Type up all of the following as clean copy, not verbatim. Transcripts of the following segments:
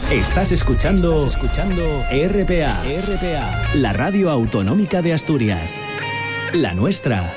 Estás escuchando RPA, la radio autonómica de Asturias. La nuestra.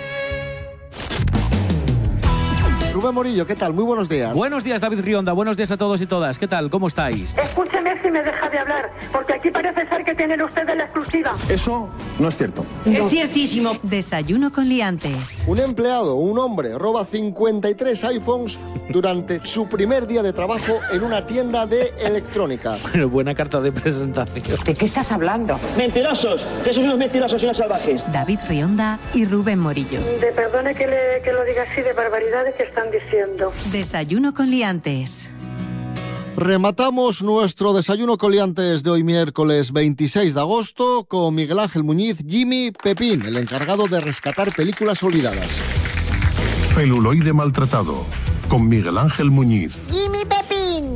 Rubén Morillo, ¿qué tal? Muy buenos días. Buenos días, David Rionda. Buenos días a todos y todas. ¿Qué tal? ¿Cómo estáis? Escúcheme si me deja de hablar, porque aquí parece ser que tienen ustedes la exclusiva. Eso no es cierto. Es ciertísimo. Desayuno con liantes. Un empleado, un hombre, roba 53 iPhones durante su primer día de trabajo en una tienda de electrónica. Bueno, buena carta de presentación. ¿De qué estás hablando? Mentirosos, que sois unos mentirosos y unos salvajes. David Rionda y Rubén Morillo. Perdone que lo diga así, de barbaridades que están diciendo. Desayuno con liantes. Rematamos nuestro desayuno con liantes de hoy miércoles 26 de agosto con Miguel Ángel Muñiz, Jimmy Pepín, el encargado de rescatar películas olvidadas. Celuloide maltratado, con Miguel Ángel Muñiz. Jimmy Pepín.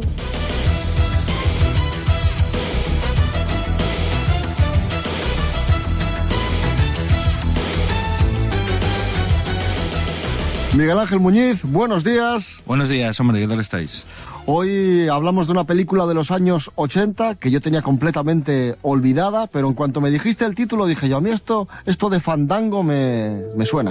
Miguel Ángel Muñiz, buenos días. Buenos días, hombre, ¿qué tal estáis? Hoy hablamos de una película de los años 80 que yo tenía completamente olvidada, pero en cuanto me dijiste el título dije yo, a mí esto de Fandango me suena.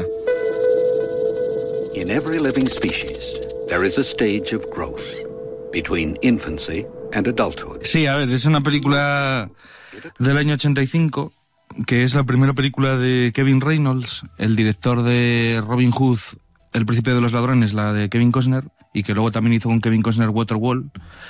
In every living species, there is a stage of growth between infancy and adulthood. Sí, a ver, es una película del año 85, que es la primera película de Kevin Reynolds, el director de Robin Hood, El Príncipe de los Ladrones, la de Kevin Costner, y que luego también hizo con Kevin Costner Waterworld.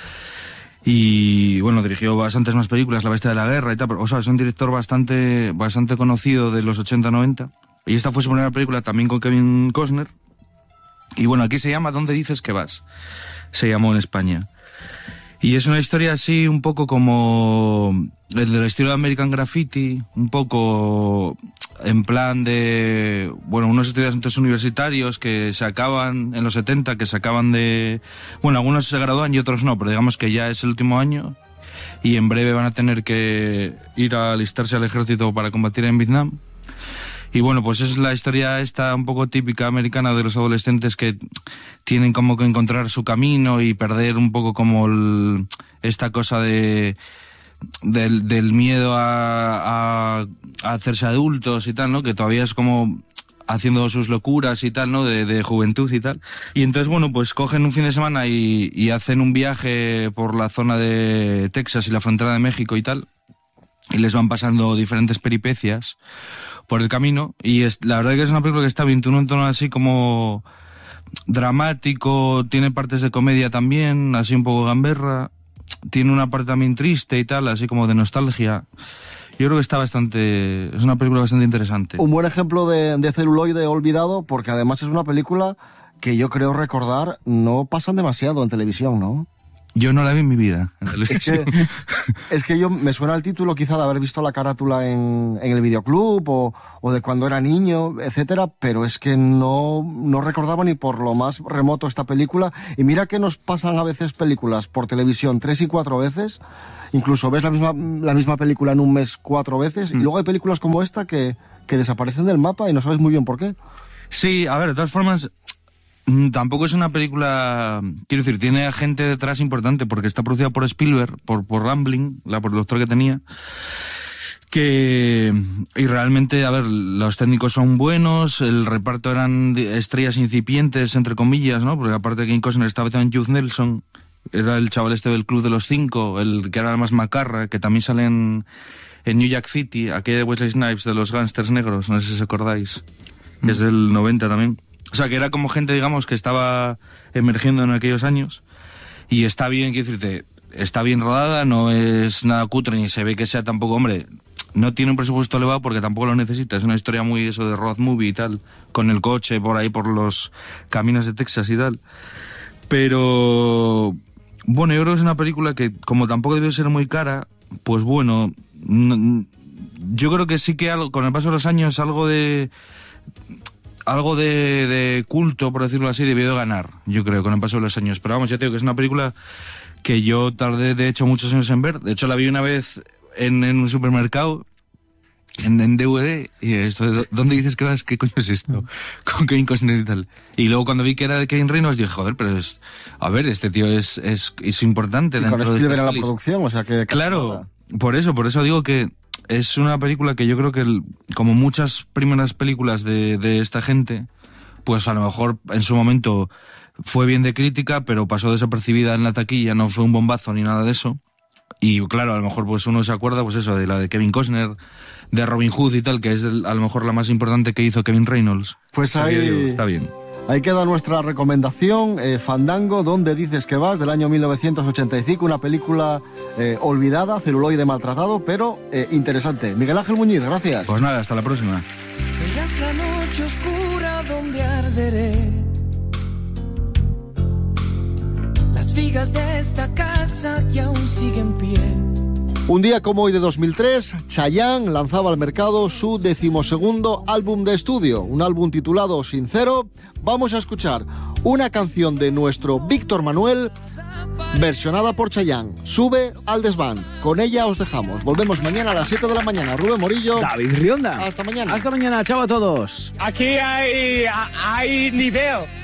Y bueno, dirigió bastantes más películas, La Bestia de la Guerra y tal, pero, o sea, es un director bastante conocido de los 80-90. Y esta fue su primera película también con Kevin Costner. Y bueno, aquí se llama ¿Dónde dices que vas? Se llamó en España. Y es una historia así un poco como el del estilo de American Graffiti, un poco en plan de, bueno, unos estudiantes universitarios que se acaban, en los 70, que se acaban de, bueno, algunos se gradúan y otros no, pero digamos que ya es el último año y en breve van a tener que ir a alistarse al ejército para combatir en Vietnam. Y bueno, pues es la historia esta un poco típica americana de los adolescentes que tienen como que encontrar su camino y perder un poco como esta cosa del miedo a hacerse adultos y tal, ¿no? Que todavía es como haciendo sus locuras y tal, ¿no? De juventud y tal. Y entonces, bueno, pues cogen un fin de semana y hacen un viaje por la zona de Texas y la frontera de México y tal. Y les van pasando diferentes peripecias por el camino, y la verdad que es una película que está bien, tiene un tono así como dramático, tiene partes de comedia también, así un poco gamberra, tiene una parte también triste y tal, así como de nostalgia. Yo creo que es una película bastante interesante. Un buen ejemplo de celuloide olvidado, porque además es una película que yo creo recordar no pasan demasiado en televisión, ¿no? Yo no la vi en mi vida en televisión. Es que yo me suena el título quizá de haber visto la carátula en el videoclub o de cuando era niño, etcétera, pero es que no recordaba ni por lo más remoto esta película. Y mira que nos pasan a veces películas por televisión 3 y 4 veces, incluso ves la misma película en un mes 4 veces, y luego hay películas como esta que desaparecen del mapa y no sabes muy bien por qué. Sí, a ver, de todas formas, tampoco es una película, quiero decir, tiene gente detrás importante porque está producida por Spielberg, por Rambling, la productora que tenía, y realmente, a ver, los técnicos son buenos, el reparto eran estrellas incipientes, entre comillas, ¿no? Porque aparte de Kevin Costner estaba también Jude Nelson, era el chaval este del Club de los Cinco, el que era más macarra, que también sale en New Jack City, aquella de Wesley Snipes de los gángsters negros, no sé si os acordáis, que es del 90 también. O sea, que era como gente, digamos, que estaba emergiendo en aquellos años. Y está bien, quiero decirte, está bien rodada, no es nada cutre, ni se ve que sea tampoco, hombre, no tiene un presupuesto elevado porque tampoco lo necesita. Es una historia muy eso de road movie y tal, con el coche por ahí, por los caminos de Texas y tal. Pero, bueno, yo creo que es una película que, como tampoco debió ser muy cara, pues bueno, yo creo que sí que con el paso de los años algo de culto, por decirlo así, debió de ganar, yo creo, con el paso de los años. Pero vamos, ya te digo que es una película que yo tardé, de hecho, muchos años en ver. De hecho, la vi una vez en un supermercado en DVD, y esto, ¿dónde dices que vas? ¿Qué coño es esto? Con Kevin Costner y tal. Y luego cuando vi que era de Kevin Reynolds, dije, joder, pero este tío es importante y dentro con de Spielberg estas en la pelis. producción, o sea que... Claro, por eso digo que es una película que yo creo que, como muchas primeras películas de esta gente, pues a lo mejor en su momento fue bien de crítica, pero pasó desapercibida en la taquilla, no fue un bombazo ni nada de eso. Y claro, a lo mejor pues uno se acuerda pues eso, de la de Kevin Costner, de Robin Hood y tal, que es a lo mejor la más importante que hizo Kevin Reynolds. Pues Así que ahí digo, está bien. Ahí queda nuestra recomendación, Fandango, ¿dónde dices que vas?, del año 1985, una película olvidada, celuloide maltratado, pero interesante. Miguel Ángel Muñiz, gracias. Pues nada, hasta la próxima. Serás la noche oscura donde arderé. Las vigas de esta casa que aún siguen en pie. Un día como hoy de 2003, Chayanne lanzaba al mercado su 12º álbum de estudio, un álbum titulado Sincero. Vamos a escuchar una canción de nuestro Víctor Manuel, versionada por Chayanne, Sube al desván. Con ella os dejamos. Volvemos mañana a las 7 de la mañana. Rubén Morillo. David Rionda. Hasta mañana. Hasta mañana. Chao a todos. Aquí hay nivel.